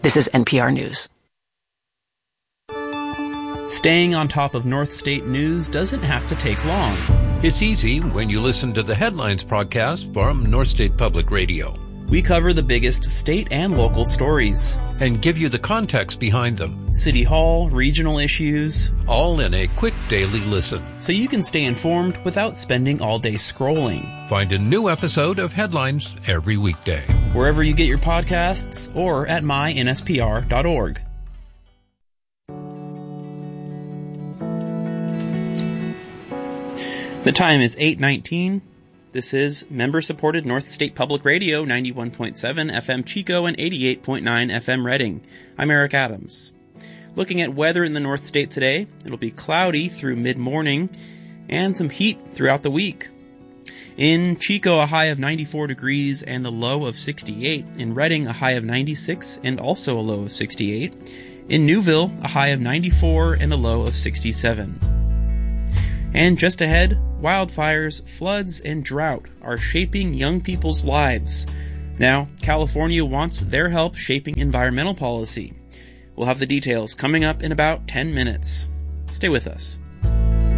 This is NPR News. Staying on top of North State news doesn't have to take long. It's easy when you listen to the Headlines podcast from North State Public Radio. We cover the biggest state and local stories and give you the context behind them. City Hall, regional issues, all in a quick daily listen. So you can stay informed without spending all day scrolling. Find a new episode of Headlines every weekday, wherever you get your podcasts or at mynspr.org. The time is 8:19. This is member-supported North State Public Radio, 91.7 FM Chico and 88.9 FM Redding. I'm Eric Adams. Looking at weather in the North State today, it'll be cloudy through mid-morning and some heat throughout the week. In Chico, a high of 94 degrees and a low of 68. In Redding, a high of 96 and also a low of 68. In Newville, a high of 94 and a low of 67. And just ahead, wildfires, floods, and drought are shaping young people's lives. Now, California wants their help shaping environmental policy. We'll have the details coming up in about 10 minutes. Stay with us.